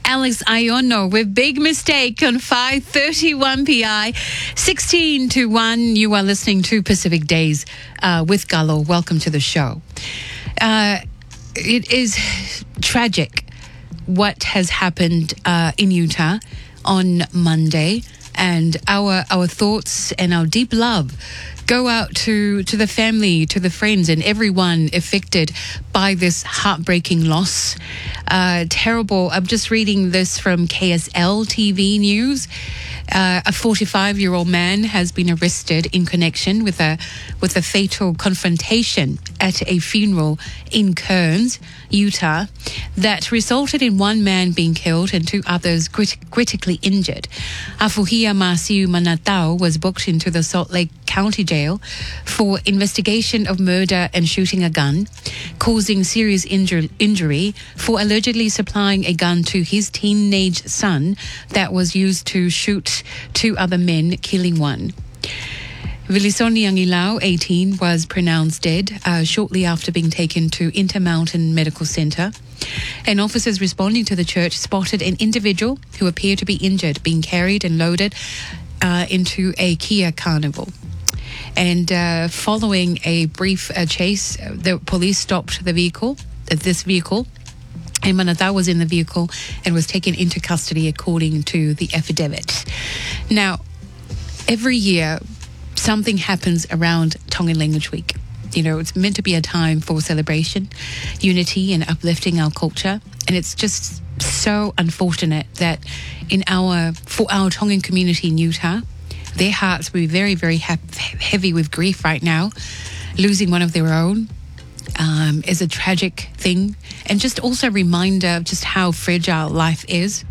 Alex Iono with Big Mistake on 5:31 PI. 16 to 1, you are listening to Pacific Days with Gallo. Welcome to the show. It is tragic what has happened in Utah on Monday, and our thoughts and our deep love go out to the family, to the friends, and everyone affected by this heartbreaking loss. Terrible. I'm just reading this from KSL TV News. A 45-year-old man has been arrested in connection with a fatal confrontation at a funeral in Kearns, Utah, that resulted in one man being killed and two others critically injured. Afuhia Masiu Manatau was booked into the Salt Lake County Jail for investigation of murder and shooting a gun, causing serious injury for allegedly supplying a gun to his teenage son that was used to shoot two other men, killing one. Vilisoni Angilao, 18, was pronounced dead shortly after being taken to Intermountain Medical Center. And officers responding to the church spotted an individual who appeared to be injured being carried and loaded into a Kia Carnival. And following a brief chase, the police stopped this vehicle, and Manatau was in the vehicle and was taken into custody according to the affidavit. Now, every year, something happens around Tongan Language Week. You know, it's meant to be a time for celebration, unity, and uplifting our culture. And it's just so unfortunate that for our Tongan community in Utah, their hearts will be very, very heavy with grief right now. Losing one of their own is a tragic thing, and just also a reminder of just how fragile life is.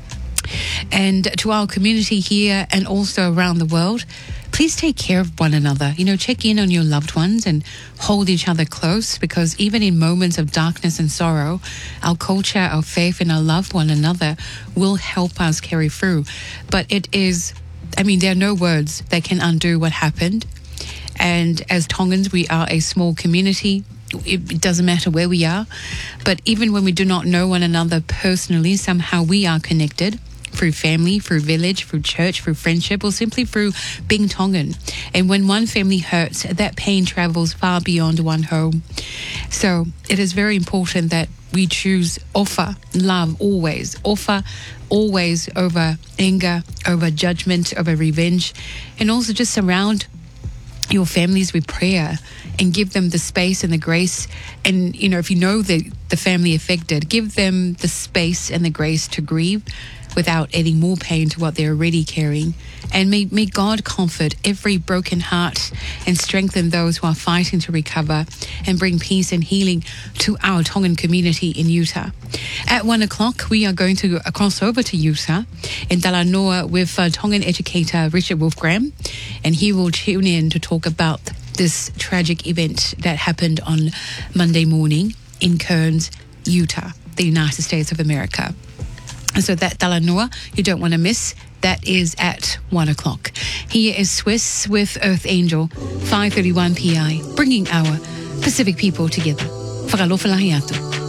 And to our community here and also around the world, please take care of one another. You know, check in on your loved ones and hold each other close, because even in moments of darkness and sorrow, our culture, our faith, and our love for one another will help us carry through. But there are no words that can undo what happened. And as Tongans, we are a small community. It doesn't matter where we are. But even when we do not know one another personally, somehow we are connected through family, through village, through church, through friendship, or simply through being Tongan. And when one family hurts, that pain travels far beyond one home. So it is very important that we choose offer love always. Offer always over anger, over judgment, over revenge. And also just surround your families with prayer and give them the space and the grace. And, you know, if you know the family affected, give them the space and the grace to grieve without adding more pain to what they're already carrying. And may God comfort every broken heart and strengthen those who are fighting to recover and bring peace and healing to our Tongan community in Utah. At 1 o'clock, we are going to cross over to Utah in Talanoa with Tongan educator Richard Wolfgram, and he will tune in to talk about this tragic event that happened on Monday morning in Kearns, Utah, the United States of America. And so that Talanoa, you don't want to miss. That is at 1 o'clock. Here is Swiss with Earth Angel, 5:31 PI, bringing our Pacific people together. Whakalofa lahi atu.